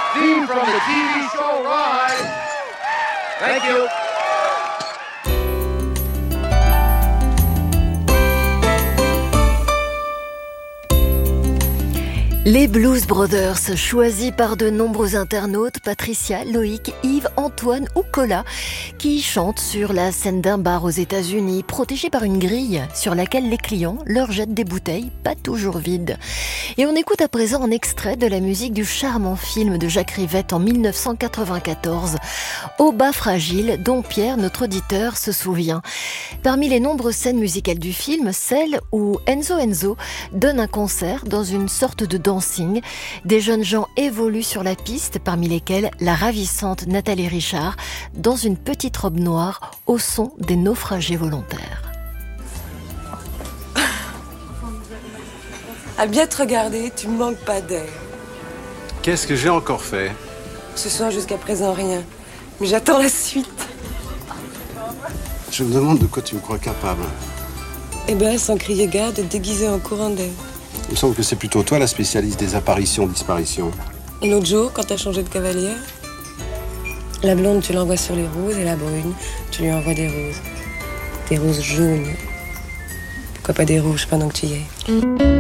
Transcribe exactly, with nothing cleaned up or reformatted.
theme from the T V show Rise. Thank you. Les Blues Brothers, choisis par de nombreux internautes, Patricia, Loïc, Yves, Antoine ou Cola, qui chantent sur la scène d'un bar aux États-Unis, protégés par une grille sur laquelle les clients leur jettent des bouteilles, pas toujours vides. Et on écoute à présent un extrait de la musique du charmant film de Jacques Rivette en mille neuf cent quatre-vingt-quatorze, Au bas fragile, dont Pierre, notre auditeur, se souvient. Parmi les nombreuses scènes musicales du film, celle où Enzo Enzo donne un concert dans une sorte de dancing. Des jeunes gens évoluent sur la piste, parmi lesquels la ravissante Nathalie Richard, dans une petite robe noire, au son des naufragés volontaires. À bien te regarder, tu me manques pas d'air. Qu'est-ce que j'ai encore fait? Ce soir, jusqu'à présent, rien. Mais j'attends la suite. Je me demande de quoi tu me crois capable. Eh ben, sans crier gare, de te déguiser en courant d'air. Il me semble que c'est plutôt toi la spécialiste des apparitions-disparitions. Et l'autre jour, quand t'as changé de cavalière, la blonde, tu l'envoies sur les roses, et la brune, tu lui envoies des roses. Des roses jaunes. Pourquoi pas des rouges pendant que tu y es?